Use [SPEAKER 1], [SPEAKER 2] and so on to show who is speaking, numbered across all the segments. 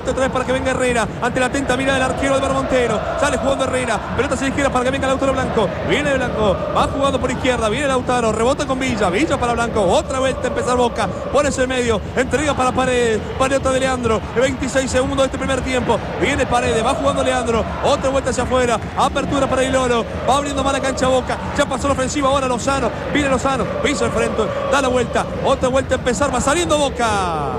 [SPEAKER 1] vuelta otra vez para que venga Herrera. Ante la atenta mirada del arquero Álvaro Montero. Sale jugando Herrera. Pelota hacia la izquierda para que venga Lautaro Blanco. Viene Blanco. Va jugando por izquierda. Viene Lautaro. Rebota con Villa. Villa para Blanco. Otra vuelta empezar Boca. Pone ese medio. Entrega para Paredes. Pelota de Leandro. 26 segundos de este primer tiempo. Viene Paredes. Va jugando Leandro. Otra vuelta hacia afuera. Apertura para Iloro. Va abriendo mala cancha Boca. Ya pasó la ofensiva. Ahora Lozano. Viene Lozano. Pisa el frente. Da la vuelta. Otra vuelta a empezar. Va saliendo Boca.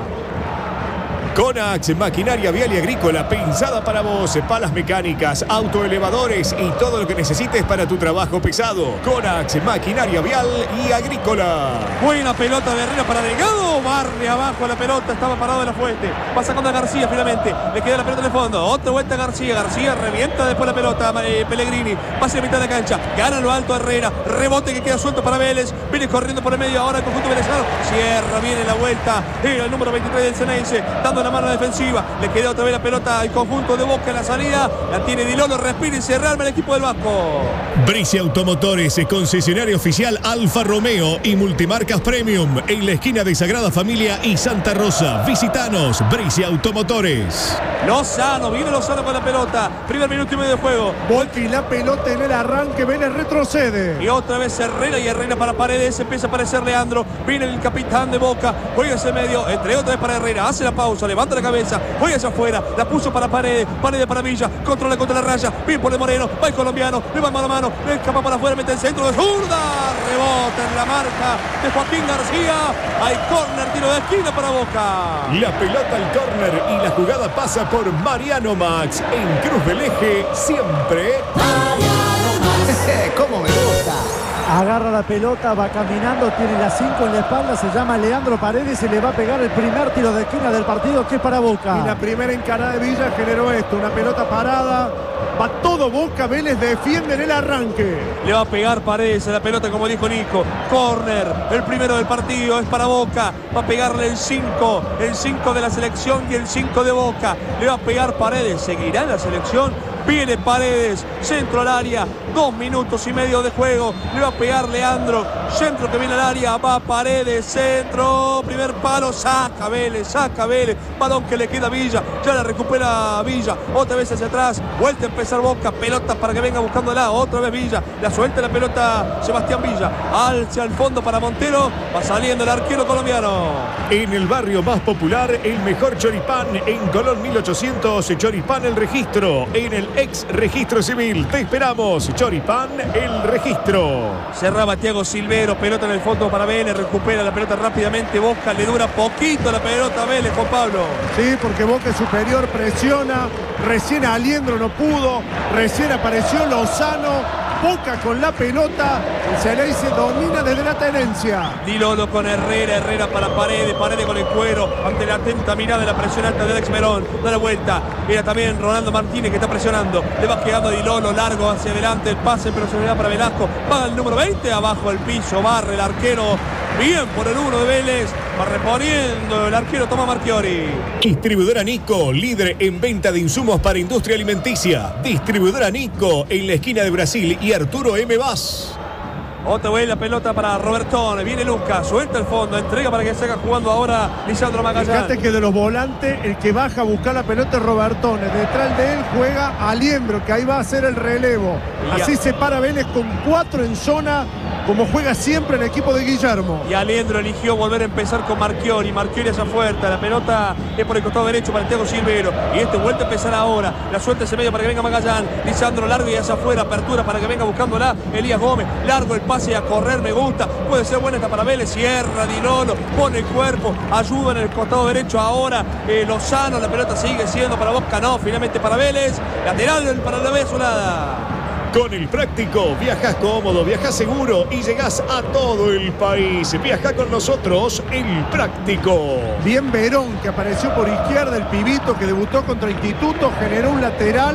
[SPEAKER 2] Conax, maquinaria vial y agrícola pensada para vos, palas mecánicas, autoelevadores y todo lo que necesites para tu trabajo pesado. Conax, maquinaria vial y agrícola.
[SPEAKER 1] Buena pelota de Herrera para Delgado. Barre abajo la pelota. Estaba parado en la fuente. Va sacando a García finalmente. Le queda la pelota en el fondo. Otra vuelta a García. García revienta después la pelota. Pellegrini. Pase a mitad de la cancha. Gana lo alto Herrera. Rebote que queda suelto para Vélez. Viene corriendo por el medio. Ahora el conjunto venezolano. Cierra. Viene la vuelta. El número 23 del Ceneice. Dando la mano defensiva. Le queda otra vez la pelota al conjunto de Boca en la salida. La tiene Di Lolo. Respira y se rearma el equipo del Vasco.
[SPEAKER 2] Brice Automotores, concesionario oficial Alfa Romeo y multimarcas Premium en la esquina de Sagrada Familia y Santa Rosa. Visitanos, Brice Automotores.
[SPEAKER 1] Lozano, viene Lozano con la pelota. Primer minuto y medio de juego.
[SPEAKER 3] Volpi la pelota en el arranque, Vélez retrocede.
[SPEAKER 1] Y otra vez Herrera y Herrera para Paredes. Empieza a aparecer Leandro. Viene el capitán de Boca. Juega ese medio. Entre otra vez para Herrera. Hace la pausa. Levanta la cabeza. Juega hacia afuera. La puso para Paredes. Paredes para Villa. Controla contra la raya. Bien por el Moreno. Va el colombiano. Le va mano a mano. Le escapa para afuera. Mete el centro de zurda. Rebota en la marca de Joaquín García. Hay córner. Tiro de esquina para Boca.
[SPEAKER 2] La pelota al córner y la jugada pasa por Mariano Max. En Cruz del Eje, siempre
[SPEAKER 4] Mariano Max.
[SPEAKER 5] ¿Cómo me gusta?
[SPEAKER 3] Agarra la pelota, va caminando, tiene la 5 en la espalda, se llama Leandro Paredes y le va a pegar el primer tiro de esquina del partido, que es para Boca. Y la primera encarada de Villa generó esto, una pelota parada, va todo Boca, Vélez defiende en el arranque.
[SPEAKER 1] Le va a pegar Paredes a la pelota, como dijo Nico. Córner, el primero del partido, es para Boca. Va a pegarle el 5 de la selección y el 5 de Boca. Le va a pegar Paredes, seguirá en la selección. Viene Paredes, centro al área, 2 minutos y medio de juego. Le va a pegar Leandro, centro que viene al área, va Paredes, centro, primer palo, saca Vélez, balón que le queda a Villa, ya la recupera Villa, otra vez hacia atrás, vuelta a empezar Boca, pelota para que venga buscándola, otra vez Villa, la suelta la pelota Sebastián Villa, hacia el fondo para Montero, va saliendo el arquero colombiano.
[SPEAKER 2] en el barrio más popular, el mejor choripán en Colón 1800, Choripán El Registro, en el ex registro civil. Te esperamos, Choripán El Registro.
[SPEAKER 1] Cerraba Thiago Silvero, pelota en el fondo para Vélez, recupera la pelota rápidamente, Boca le dura poquito la pelota a Vélez, Juan Pablo.
[SPEAKER 3] Sí, porque Boca es superior, presiona, recién Aliendro no pudo, recién apareció Lozano. Boca con la pelota, el Ceneice domina desde la tenencia.
[SPEAKER 1] Di Lolo con Herrera para Paredes con el cuero, ante la atenta mirada de la presión alta de Alex Merón, da la vuelta, era también Ronaldo Martínez que está presionando, le va quedando a Di Lolo, largo hacia adelante el pase, pero se le da para Velasco, paga el número 20, abajo el piso, barre el arquero, bien por el 1 de Vélez, va reponiendo el arquero Tomás Marchiori.
[SPEAKER 2] Distribuidora Nico, líder en venta de insumos para industria alimenticia. Distribuidora Nico, en la esquina de Brasil y Arturo M. Vaz.
[SPEAKER 1] Otra vez la pelota para Robertone, viene Lucas, suelta el fondo, entrega para que se haga jugando ahora Lisandro Magallán.
[SPEAKER 3] Fíjate que de los volantes, el que baja a buscar la pelota es Robertone. Detrás de él juega Aliendro, que ahí va a hacer el relevo. Así se para Vélez con 4 en zona, como juega siempre el equipo de Guillermo.
[SPEAKER 1] Y Aliendro eligió volver a empezar con Marchiori hacia fuerte, la pelota es por el costado derecho para Thiago Silvero. Y vuelta a empezar ahora, la suelta ese medio para que venga Magallán. Lisandro largo y hacia afuera, apertura para que venga buscándola Elías Gómez. Largo el pase a correr, me gusta, puede ser buena esta para Vélez, cierra Di Lolo, pone el cuerpo, ayuda en el costado derecho ahora Lozano, la pelota sigue siendo para Boca, no, finalmente para Vélez, lateral para la Azulada.
[SPEAKER 2] Con el Práctico, viajas cómodo, viajas seguro y llegás a todo el país. Viaja con nosotros, el Práctico.
[SPEAKER 3] Bien Verón, que apareció por izquierda, el pibito que debutó contra Instituto, generó un lateral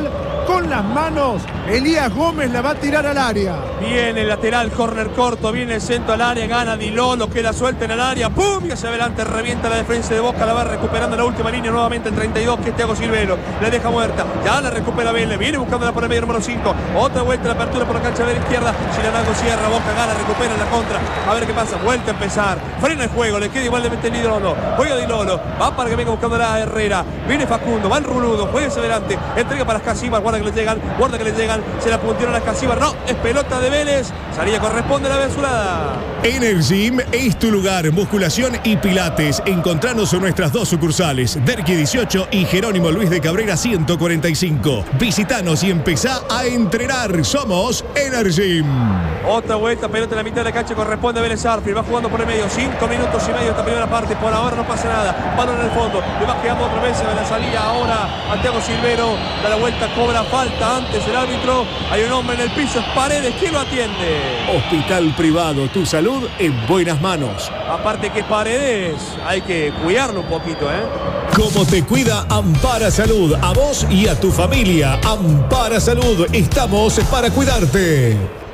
[SPEAKER 3] con las manos. Elías Gómez la va a tirar al área.
[SPEAKER 1] Viene el lateral, córner corto, viene el centro al área, gana Di Lolo, queda suelta en el área, ¡pum! Y hacia adelante, revienta la defensa de Boca, la va recuperando en la última línea nuevamente el 32, que es Thiago Silvero, la deja muerta, ya la recupera Vélez, viene buscándola por el medio número 5, otra vuelta, la apertura por la cancha de la izquierda, Silanago cierra, Boca gana, recupera la contra, a ver qué pasa, vuelta a empezar, frena el juego, le queda igualmente el Di Lolo, juega Di Lolo, va para que venga buscando la Herrera, viene Facundo, va el Ruludo, juega hacia adelante, entrega para las Casíbar, guarda que le llegan, se la puntieron las Casíbar, no, es pelota de Vélez, salida corresponde a la Vesulada.
[SPEAKER 2] Energym es tu lugar, musculación y pilates. Encontranos en nuestras dos sucursales, Derqui 18 y Jerónimo Luis de Cabrera 145. Visitanos y empezá a entrenar. Somos Energym.
[SPEAKER 1] Otra vuelta, pelota en la mitad de la cancha, corresponde a Vélez Sarsfield, va jugando por el medio, 5 minutos y medio esta primera parte, por ahora no pasa nada, balón en el fondo, le va quedando otra vez en la salida ahora a Thiago Silvero, da la vuelta, cobra falta antes el árbitro, hay un hombre en el piso, es Paredes, ¿quién lo atiende?
[SPEAKER 2] Hospital Privado, tu salud en buenas manos.
[SPEAKER 1] Aparte que Paredes, hay que cuidarlo un poquito,
[SPEAKER 2] Como te cuida Ampara Salud, a vos y a tu familia. Ampara Salud, estamos para cuidarte.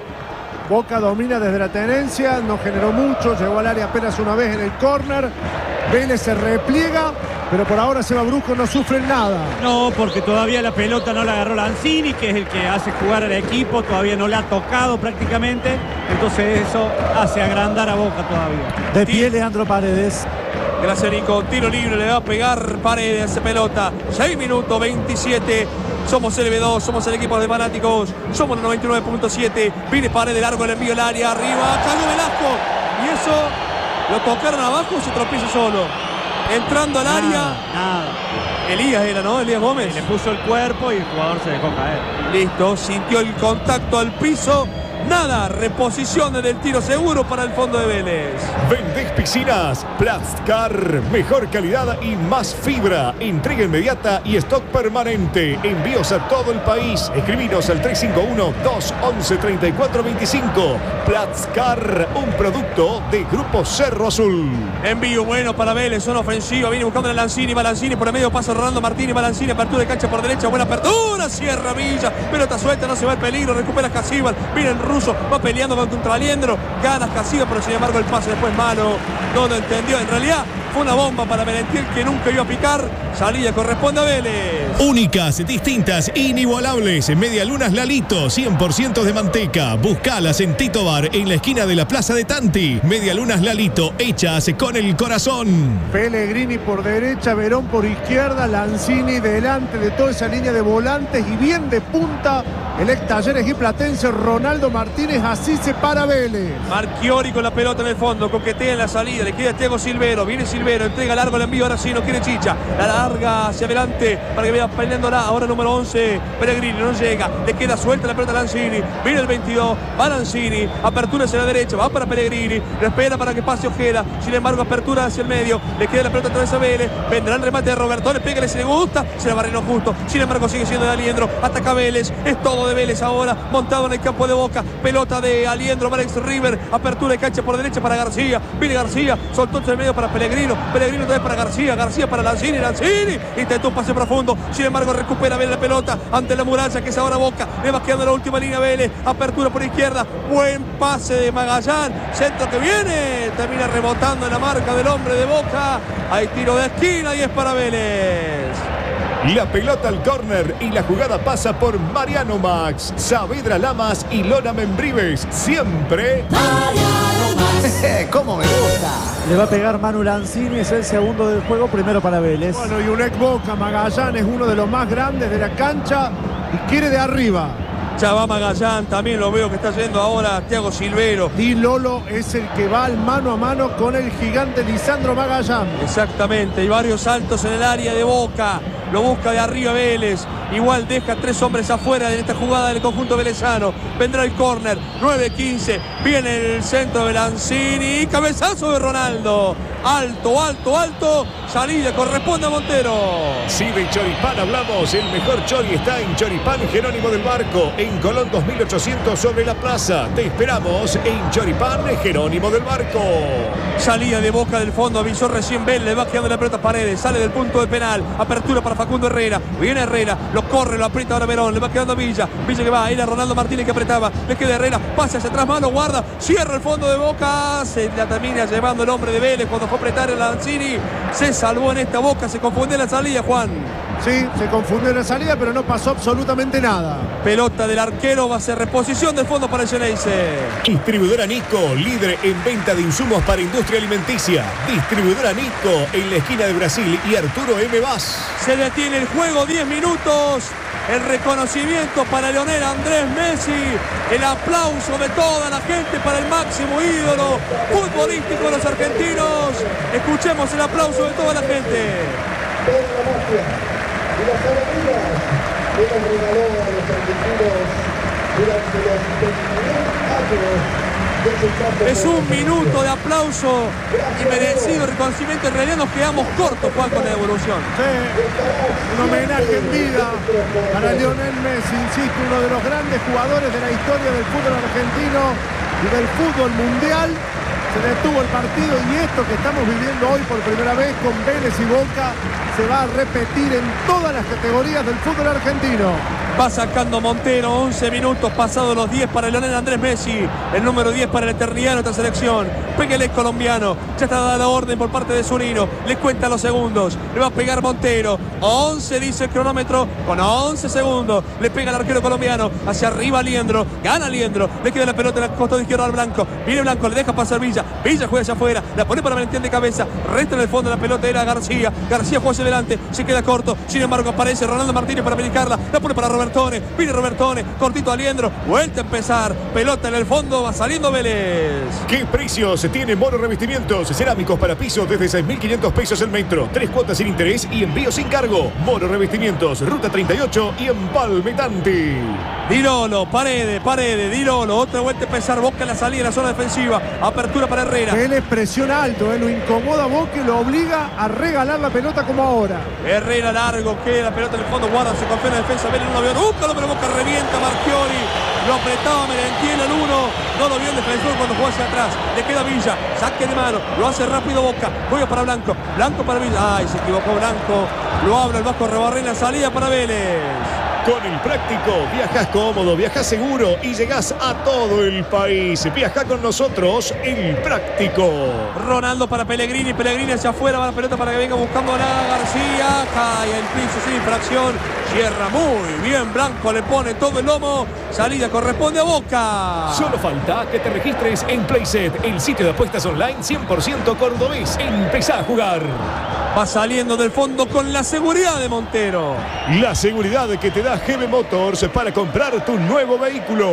[SPEAKER 3] Boca domina desde la tenencia, no generó mucho, llegó al área apenas una vez en el córner. Vélez se repliega, pero por ahora Seba Brusco no sufre nada.
[SPEAKER 5] No, porque todavía la pelota no la agarró Lanzini, que es el que hace jugar al equipo, todavía no la ha tocado prácticamente, entonces eso hace agrandar a Boca todavía.
[SPEAKER 3] De pie Leandro Paredes.
[SPEAKER 1] Gracias, Nico. Tiro libre, le va a pegar Paredes, esa pelota. 6 minutos 27. Somos LB2, somos el equipo de fanáticos. Somos el 99.7. Viene Paredes, largo el envío al área. Arriba, cayó Velasco. Y eso lo tocaron abajo, se tropieza solo. Entrando al área.
[SPEAKER 5] Nada.
[SPEAKER 1] Elías era, ¿no? Elías Gómez.
[SPEAKER 5] Le puso el cuerpo y el jugador se dejó caer.
[SPEAKER 1] Listo, sintió el contacto al piso. Nada, reposiciones del tiro seguro para el fondo de Vélez.
[SPEAKER 2] Vendés piscinas, Plastcar, mejor calidad y más fibra. Entrega inmediata y stock permanente. Envíos a todo el país. Escribinos al 351-211-3425. Plastcar, un producto de Grupo Cerro Azul.
[SPEAKER 1] Envío bueno para Vélez, zona ofensiva. Viene buscando a Lanzini, por el medio pasa Rolando Martínez, Lanzini, apertura de cancha por derecha, buena apertura, cierra Villa, pelota suelta, no se va el peligro, recupera Casíbar, viene el ruso, va peleando contra Aliendro, gana Casíbar, pero sin embargo el pase después malo, no lo entendió, en realidad fue una bomba para Merentiel que nunca iba a picar, salida corresponde a Vélez.
[SPEAKER 2] Únicas, distintas, inigualables, Medialunas Lalito, 100% de manteca, buscalas en Tito Bar, en la esquina de la Plaza de Tanti. Medialunas Lalito, hechas con el corazón.
[SPEAKER 3] Pellegrini por derecha, Verón por izquierda, Lanzini delante de toda esa línea de volantes y bien de punta el ex Talleres y Platense Ronaldo Martínez, así se para Vélez.
[SPEAKER 1] Marchiori con la pelota en el fondo, coquetea en la salida, le queda a Thiago Silvero, viene Silvero, entrega largo el envío, ahora sí no quiere Chicha, la larga hacia adelante para que vaya peleándola, ahora número 11, Pellegrini no llega, le queda suelta la pelota a Lanzini, viene el 22, va Lanzini, apertura hacia la derecha, va para Pellegrini, lo espera para que pase Ojeda, sin embargo apertura hacia el medio, le queda la pelota otra vez a Vélez, vendrá el remate de Roberto, le pega, si le gusta, se la barrenó justo, sin embargo sigue siendo de Aliendro, ataca Vélez, es todo de Vélez ahora, montado en el campo de Boca, pelota de Aliendro, Alex River, apertura de cancha por derecha para García, viene García, soltó el medio para Pellegrino, Pellegrino otra vez para García, García para Lanzini, intentó un pase profundo, sin embargo recupera Vélez la pelota ante la muralla que es ahora Boca, le va quedando la última línea Vélez, apertura por izquierda, buen pase de Magallán, centro que viene, termina rebotando en la marca del hombre de Boca, hay tiro de esquina y es para Vélez.
[SPEAKER 2] La pelota al córner y la jugada pasa por Mariano Max, Saavedra Lamas y Lona Membrives. Siempre
[SPEAKER 4] Mariano Max.
[SPEAKER 3] ¿Cómo me gusta? Le va a pegar Manu Lanzini, es el segundo del juego, primero para Vélez. Bueno, y un ex Boca, Magallán es uno de los más grandes de la cancha y quiere de arriba.
[SPEAKER 1] Ya va Magallán, también lo veo que está yendo ahora Thiago Silvero.
[SPEAKER 3] Di Lolo es el que va al mano a mano con el gigante Lisandro Magallán.
[SPEAKER 1] Exactamente, hay varios saltos en el área de Boca. Lo busca de arriba Vélez. Igual deja 3 hombres afuera en esta jugada del conjunto velezano. Vendrá el córner, 9-15. Viene el centro de Lanzini. Cabezazo de Ronaldo. Alto, alto, alto. Salida corresponde a Montero.
[SPEAKER 2] Si de Choripán hablamos, el mejor chori está en Choripán Jerónimo del Barco, en Colón 2800 sobre la plaza. Te esperamos en Choripán Jerónimo del Barco.
[SPEAKER 1] Salida de Boca del fondo, avisó recién Vélez, le va quedando la pelota a Paredes, sale del punto de penal, apertura para Facundo Herrera. Viene Herrera, lo corre, lo aprieta ahora Verón. Le va quedando Villa. Villa que va, era Ronaldo Martínez que apretaba. Le queda Herrera, pasa hacia atrás, mano, guarda. Cierra el fondo de Boca. Se la termina llevando el hombre de Vélez cuando fue a apretar el Lanzini. Se salvó en esta Boca, se confundió en la salida, Juan.
[SPEAKER 3] Sí, se confundió en la salida, pero no pasó absolutamente nada.
[SPEAKER 1] Pelota del arquero, va a ser reposición del fondo para el Xeneize.
[SPEAKER 2] Distribuidora Nico, líder en venta de insumos para industria alimenticia. Distribuidora Nico, en la esquina de Brasil y Arturo M. Vaz.
[SPEAKER 1] Se detiene el juego, 10 minutos. El reconocimiento para Lionel Andrés Messi. El aplauso de toda la gente para el máximo ídolo futbolístico de los argentinos. Escuchemos el aplauso de toda la gente.
[SPEAKER 6] Y las alegrías que nos regaló a los argentinos durante los 21 años de su campo.
[SPEAKER 1] Es un minuto de aplauso y merecido reconocimiento. En realidad nos quedamos cortos, Juan, con la devolución.
[SPEAKER 3] Sí, un homenaje en vida para Lionel Messi, insisto, uno de los grandes jugadores de la historia del fútbol argentino y del fútbol mundial. Se detuvo el partido y esto que estamos viviendo hoy por primera vez con Vélez y Boca se va a repetir en todas las categorías del fútbol argentino.
[SPEAKER 1] Va sacando Montero, 11 minutos pasados los 10 para Lionel Andrés Messi, el número 10 para la eternidad de nuestra selección. Pégale colombiano, ya está dada la orden por parte de Zunino, le cuenta los segundos, le va a pegar Montero, 11 dice el cronómetro, con 11 segundos, le pega el arquero colombiano, hacia arriba Liendro, gana Liendro, le queda la pelota en el costado izquierdo al Blanco, viene Blanco, le deja pasar Villa, Villa juega hacia afuera, la pone para Valentín de cabeza, resta en el fondo la pelota era García, García juega hacia adelante, se queda corto, sin embargo aparece Ronaldo Martínez para pelicarla, la pone para Robertone, viene Robertone, cortito a Liendro, vuelta a empezar, pelota en el fondo, va saliendo Vélez.
[SPEAKER 2] ¿Qué precios tiene Moro Revestimientos? Cerámicos para piso desde 6.500 pesos el metro, 3 cuotas sin interés y envío sin cargo. Moro Revestimientos, Ruta 38 y Empalme Tanti.
[SPEAKER 1] Dilolo, Paredes, Dilolo, otra vuelta a empezar, Boca en la salida en la zona defensiva, apertura para Herrera.
[SPEAKER 3] Vélez presiona alto, lo incomoda a Boca y lo obliga a regalar la pelota como ahora.
[SPEAKER 1] Herrera largo, queda la pelota en el fondo, guarda, se confía en la defensa, Vélez no lo vio nunca, pero Boca revienta, Marchiori, lo apretaba Merentiel al 1, no lo vio el defensor cuando jugó hacia atrás, le queda Villa, saque de mano, lo hace rápido Boca, juega para Blanco, Blanco para Villa, ay, se equivocó Blanco, lo abre el Vasco Rebarren, la salida para Vélez.
[SPEAKER 2] Con el práctico, viajas cómodo, viajas seguro y llegás a todo el país. Viaja con nosotros, el práctico.
[SPEAKER 1] Ronaldo para Pellegrini, Pellegrini hacia afuera, va la pelota para que venga buscando a García, cae el piso sin infracción, cierra muy bien Blanco, le pone todo el lomo, salida corresponde a Boca.
[SPEAKER 2] Solo falta que te registres en Playset, el sitio de apuestas online 100% cordobés. Empezá a jugar.
[SPEAKER 1] Va saliendo del fondo con la seguridad de Montero.
[SPEAKER 2] La seguridad que te da GB Motors para comprar tu nuevo vehículo.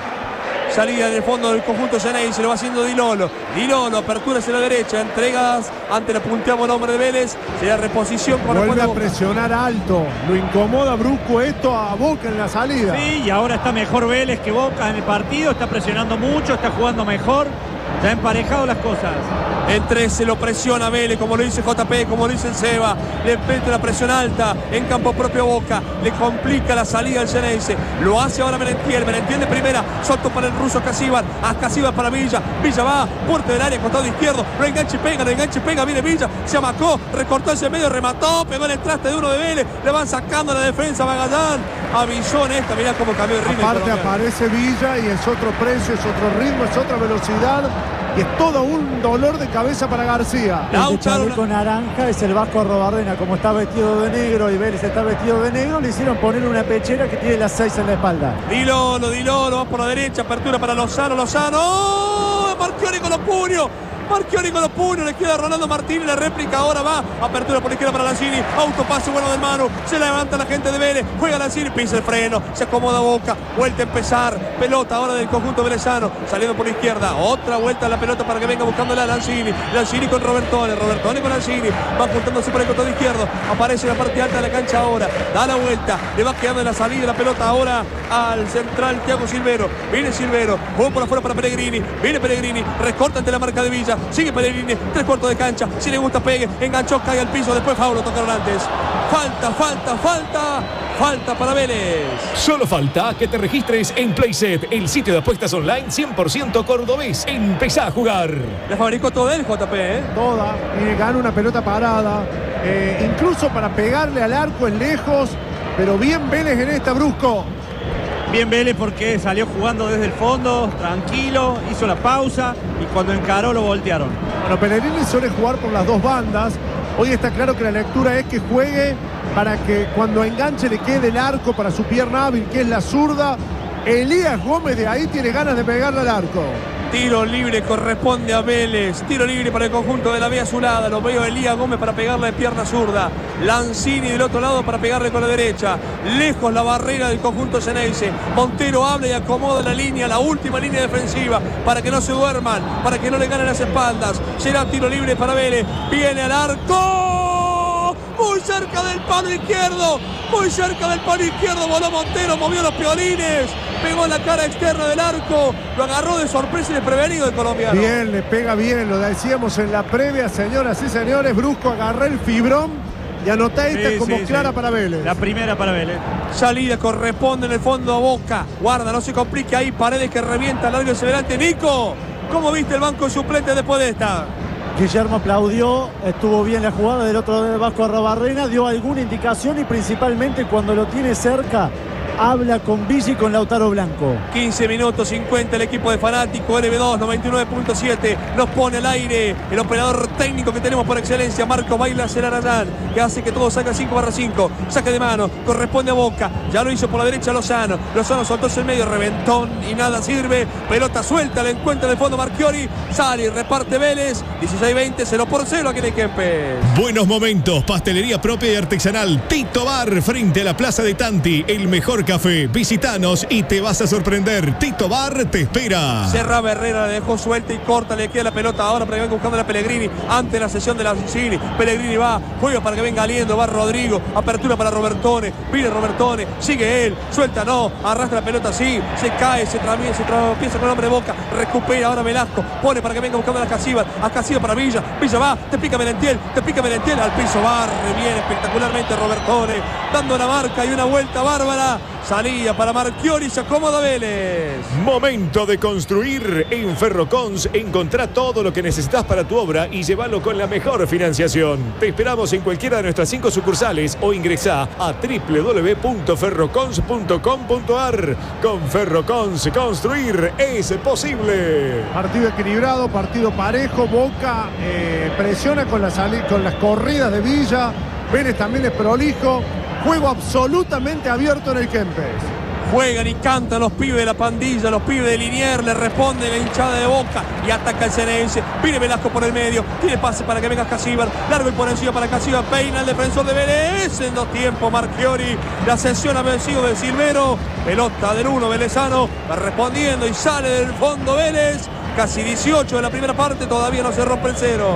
[SPEAKER 1] Salida del fondo del conjunto Xeneize, se lo va haciendo Dilolo. Dilolo, apertura hacia la derecha, entregas ante el punteado el hombre de Vélez. Sería reposición con
[SPEAKER 3] vuelve a presionar alto, lo incomoda brusco esto a Boca en la salida.
[SPEAKER 5] Sí, y ahora está mejor Vélez que Boca en el partido, está presionando mucho, está jugando mejor. Ya ha emparejado las cosas.
[SPEAKER 1] En 3 se lo presiona Vélez, como lo dice JP, como lo dice el Seba. Le mete la presión alta en campo propio Boca. Le complica la salida al Xeneize. Lo hace ahora Merentiel. Merentiel de primera. Solto para el ruso Casíbar. A Casíbar para Villa. Villa va. Puerta del área, costado izquierdo. Lo engancha y pega. Viene Villa. Se amacó. Recortó ese medio. Remató. Pegó en el traste de uno de Vélez. Le van sacando la defensa. Magallán. Avisó en esta. Mirá cómo cambió el ritmo.
[SPEAKER 3] Aparte aparece Villa y es otro precio, es otro ritmo, es otra velocidad. Y es todo un dolor de cabeza para García.
[SPEAKER 7] El chaleco naranja es el Vasco Robarrena, como está vestido de negro y Vélez está vestido de negro, le hicieron poner una pechera que tiene las 6 en la espalda.
[SPEAKER 1] Dilolo, va por la derecha, apertura para Lozano, ¡oh! Marchiori con los puños, le queda a Ronaldo Martínez, la réplica ahora va, apertura por la izquierda para Lanzini, autopase bueno del Manu, se levanta la gente de Vélez, juega Lanzini, pisa el freno, se acomoda Boca, vuelta a empezar, pelota ahora del conjunto velezano, saliendo por la izquierda, otra vuelta a la pelota para que venga buscándola a Lanzini con Robertone con Lanzini, va juntándose por el costado izquierdo, aparece en la parte alta de la cancha ahora, da la vuelta, le va quedando en la salida la pelota ahora al central Thiago Silvero, viene Silvero, juega por afuera para Pellegrini, viene Pellegrini, recorta ante la marca de Villa, sigue Pellegrini, 3/4 de cancha, si le gusta pegue, enganchó, cae al piso, después Faulo, tocaron antes, falta para Vélez.
[SPEAKER 2] Solo falta que te registres en Playset, el sitio de apuestas online 100% cordobés. Empezá a jugar.
[SPEAKER 1] La fabricó todo él, JP,
[SPEAKER 3] Toda, y gana una pelota parada. incluso para pegarle al arco es lejos, pero bien Vélez en esta, Brusco.
[SPEAKER 5] Bien Vélez porque salió jugando desde el fondo, tranquilo, hizo la pausa y cuando encaró lo voltearon.
[SPEAKER 3] Bueno, Pellegrini suele jugar por las dos bandas. Hoy está claro que la lectura es que juegue para que cuando enganche le quede el arco para su pierna hábil, que es la zurda. Elías Gómez de ahí tiene ganas de pegarle al arco.
[SPEAKER 1] Tiro libre corresponde a Vélez. Tiro libre para el conjunto de la vía azulada. Lo veo Elías Gómez para pegarle de pierna zurda. Lanzini del otro lado para pegarle con la derecha. Lejos la barrera del conjunto Ceneice. Montero habla y acomoda la línea, la última línea defensiva, para que no se duerman, para que no le ganen las espaldas. Será tiro libre para Vélez. Viene al arco. Muy cerca del palo izquierdo. Muy cerca del palo izquierdo. Voló Montero, movió los piolines. Pegó en la cara externa del arco. Lo agarró de sorpresa y desprevenido el colombiano.
[SPEAKER 3] Bien, le pega bien. Lo decíamos en la previa, señoras y señores. Brusco agarró el fibrón y anota esta como clara para Vélez.
[SPEAKER 5] La primera para Vélez.
[SPEAKER 1] Salida corresponde en el fondo a Boca. Guarda, no se complique ahí. Paredes que revienta largo hacia adelante. Nico, ¿cómo viste el banco de suplentes después de esta?
[SPEAKER 7] Guillermo aplaudió, estuvo bien la jugada del otro lado de Vasco Arrobarrena, dio alguna indicación y principalmente cuando lo tiene cerca, habla con Villa y con Lautaro Blanco.
[SPEAKER 1] 15 minutos 50 el equipo de Fanático. LB2 99.7 nos pone al aire el operador técnico que tenemos por excelencia, Marco Baila Celarayán, que hace que todo salga 5/5. Saque de mano, corresponde a Boca. Ya lo hizo por la derecha Lozano. Lozano soltó en medio, reventón y nada sirve. Pelota suelta, la encuentra de fondo Marchiori. Sale y reparte Vélez. 16-20, 0-0 aquí en el Kempes.
[SPEAKER 2] Buenos momentos, pastelería propia y artesanal Tito Bar, frente a la Plaza de Tanti, el mejor café. Visítanos y te vas a sorprender. Tito Bar te espera.
[SPEAKER 1] Serra Herrera la dejó suelta y corta, le queda la pelota ahora para que venga buscando a Pellegrini ante la sesión de la Lanzini. Pellegrini va, juega para que venga Aliendo, va Rodrigo, apertura para Robertone, viene Robertone, sigue él, suelta no, arrastra la pelota así, se cae, se tropieza con el hombre de Boca, recupera ahora Velasco, pone para que venga buscando a Casíbar para Villa va, te pica Merentiel, al piso, barre bien espectacularmente Robertone, dando la marca y una vuelta bárbara. Salía para Marchiori, se acomoda Vélez.
[SPEAKER 2] Momento de construir. En Ferrocons encontrá todo lo que necesitas para tu obra y llévalo con la mejor financiación. Te esperamos en cualquiera de nuestras 5 sucursales o ingresá a www.ferrocons.com.ar. Con Ferrocons, construir es posible.
[SPEAKER 3] Partido equilibrado, partido parejo. Boca presiona con las corridas de Villa. Vélez también es prolijo. Juego absolutamente abierto en el Kempes.
[SPEAKER 1] Juegan y cantan los pibes de la pandilla, los pibes de Liniers, le responde la hinchada de Boca y ataca el Ceneice. Viene Velasco por el medio, tiene pase para que venga Casíbar, largo y por encima para Casíbar, peina el defensor de Vélez en 2 tiempos. Marchiori, la sesión ha vencido de Silvero, pelota del 1 velezano, va respondiendo y sale del fondo Vélez. Casi 18 de la primera parte, todavía no se rompe el 0.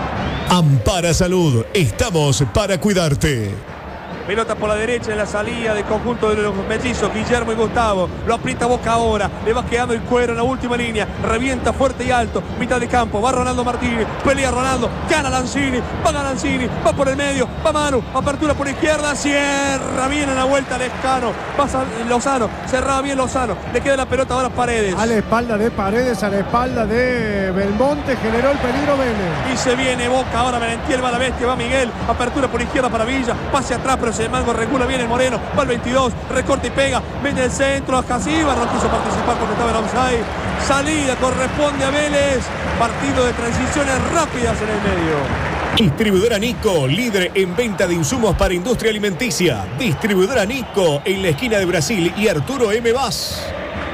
[SPEAKER 2] Ampara Salud, estamos para cuidarte.
[SPEAKER 1] Pelota por la derecha en la salida del conjunto de los mellizos, Guillermo y Gustavo. Lo aprieta Boca ahora. Le va quedando el cuero en la última línea. Revienta fuerte y alto. Mitad de campo. Va Ronaldo Martínez. Pelea Ronaldo. Gana Lanzini. Va por el medio. Va Manu. Apertura por izquierda. Cierra bien en la vuelta Lescano. Pasa Lozano. Cerraba bien Lozano. Le queda la pelota ahora a Paredes.
[SPEAKER 3] A la espalda de Paredes, a la espalda de Belmonte. Generó el peligro Vélez.
[SPEAKER 1] Y se viene Boca. Ahora Merentiel va a la bestia. Va Miguel. Apertura por izquierda para Villa. Pase atrás, pero el mango regula bien el Moreno, va el 22, recorta y pega, mete el centro a Casíbar, no quiso participar porque estaba en offside. Salida corresponde a Vélez, partido de transiciones rápidas en el medio.
[SPEAKER 2] Distribuidora Nico, líder en venta de insumos para industria alimenticia. Distribuidora Nico, en la esquina de Brasil y Arturo M. Vaz.